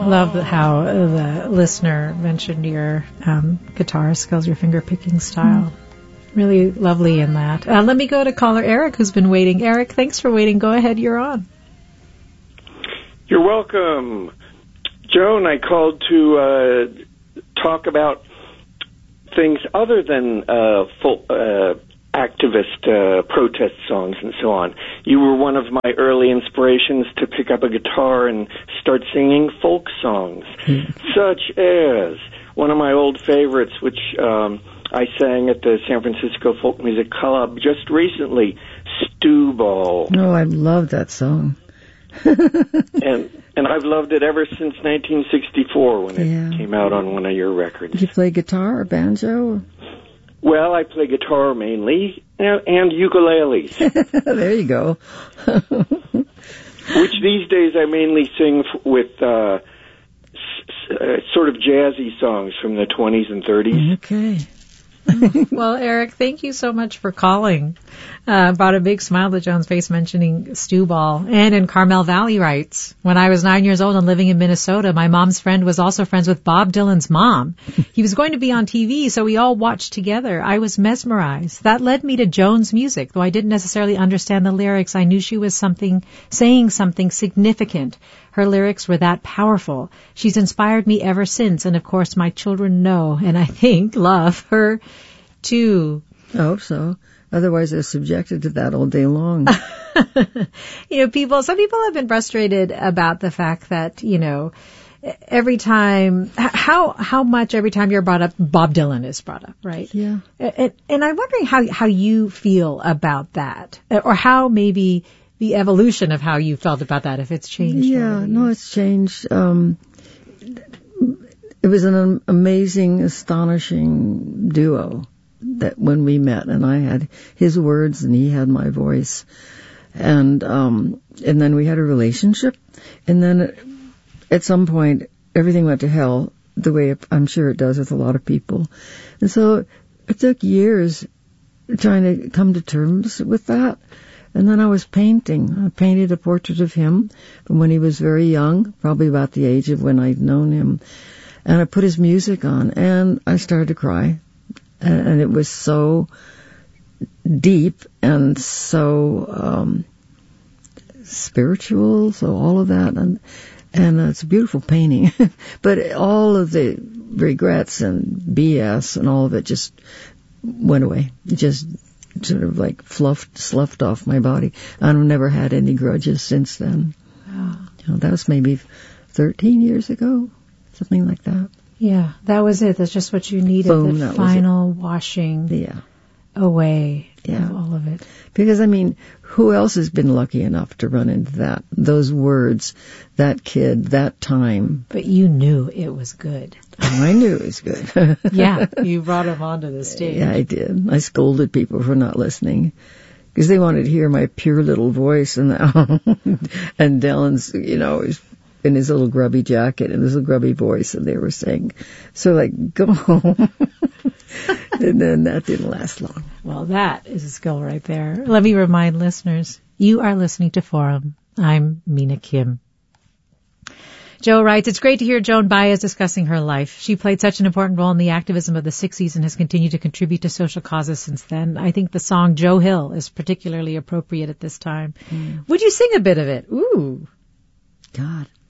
Love how the listener mentioned your guitar skills, your finger picking style. Really lovely in that. Let me go to caller Eric, who's been waiting. Eric, thanks for waiting. Go ahead, you're on. You're welcome. Joan, I called to talk about things other than full activist protest songs and so on. You were one of my early inspirations to pick up a guitar and start singing folk songs, such as one of my old favorites, which I sang at the San Francisco Folk Music Club just recently, Stew Ball. Oh, I love that song. and I've loved it ever since 1964 when it came out on one of your records. Did you play guitar or banjo? Well, I play guitar mainly, and ukuleles. There you go. Which these days I mainly sing with sort of jazzy songs from the 20s and 30s. Okay. Well, Eric, thank you so much for calling. Brought a big smile to Joan's face mentioning Stew Ball. And in Carmel Valley writes, when I was 9 years old and living in Minnesota, my mom's friend was also friends with Bob Dylan's mom. He was going to be on TV, so we all watched together. I was mesmerized. That led me to Joan's music. Though I didn't necessarily understand the lyrics, I knew she was saying something significant. Her lyrics were that powerful. She's inspired me ever since, and of course my children know, and I think love her too. I hope so. Otherwise they're subjected to that all day long. Some people have been frustrated about the fact that, every time, how much every time you're brought up, Bob Dylan is brought up, right? Yeah. And I'm wondering how you feel about that, or how maybe the evolution of how you felt about that, if it's changed. Yeah, no, it's changed. It was an amazing, astonishing duo that when we met, and I had his words and he had my voice, and then we had a relationship, and then at some point everything went to hell, the way I'm sure it does with a lot of people, and so it took years trying to come to terms with that. And then I was painting. I painted a portrait of him from when he was very young, probably about the age of when I'd known him. And I put his music on, and I started to cry. And it was so deep and so spiritual, so all of that. And it's a beautiful painting. But all of the regrets and BS and all of it just went away. It just sort of like sloughed off my body. I've never had any grudges since then. Oh. That was maybe 13 years ago, something like that. Yeah, that was it. That's just what you needed. Boom, the final washing away of all of it. Because, who else has been lucky enough to run into those words, that kid, that time? But you knew it was good. Oh, I knew it was good. Yeah, you brought him onto the stage. Yeah, I did. I scolded people for not listening because they wanted to hear my pure little voice, and Dylan's, in his little grubby jacket and his little grubby voice, and they were saying, so go home. And then that didn't last long. Well, that is a skill right there. Let me remind listeners, you are listening to Forum. I'm Mina Kim. Joe writes, it's great to hear Joan Baez discussing her life. She played such an important role in the activism of the 60s and has continued to contribute to social causes since then. I think the song Joe Hill is particularly appropriate at this time. Would you sing a bit of it? Ooh. God.